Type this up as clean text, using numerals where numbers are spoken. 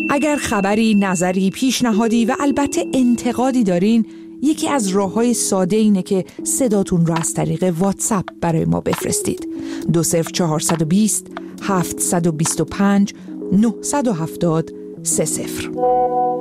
اگر خبری، نظری، پیشنهادی و البته انتقادی دارین، یکی از راه‌های ساده اینه که صداتون رو از طریق واتساپ برای ما بفرستید. 20420 725 970 30.